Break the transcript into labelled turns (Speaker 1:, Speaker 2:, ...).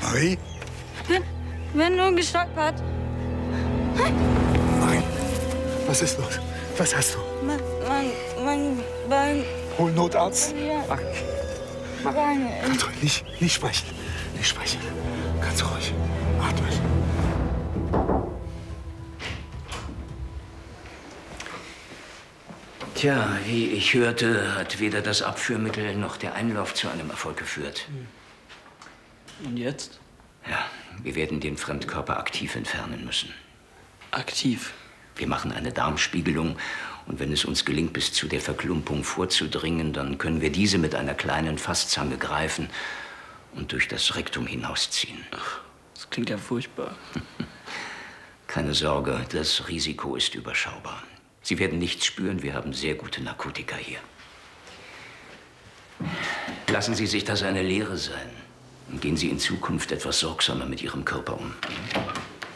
Speaker 1: Marie?
Speaker 2: Bin nur gestolpert.
Speaker 1: Marie, was ist los? Was hast du?
Speaker 2: Mein Bein.
Speaker 1: Hol Notarzt.
Speaker 2: Ja.
Speaker 1: Mach.
Speaker 2: Beine.
Speaker 1: Ganz ruhig, nicht sprechen. Nicht sprechen. Ganz ruhig. Atmen.
Speaker 3: Tja, wie ich hörte, hat weder das Abführmittel noch der Einlauf zu einem Erfolg geführt.
Speaker 4: Und jetzt?
Speaker 3: Ja, wir werden den Fremdkörper aktiv entfernen müssen.
Speaker 4: Aktiv?
Speaker 3: Wir machen eine Darmspiegelung und wenn es uns gelingt, bis zu der Verklumpung vorzudringen, dann können wir diese mit einer kleinen Fasszange greifen und durch das Rektum hinausziehen.
Speaker 4: Ach, das klingt ja furchtbar.
Speaker 3: Keine Sorge, das Risiko ist überschaubar. Sie werden nichts spüren, wir haben sehr gute Narkotika hier. Lassen Sie sich das eine Lehre sein. Und gehen Sie in Zukunft etwas sorgsamer mit Ihrem Körper um.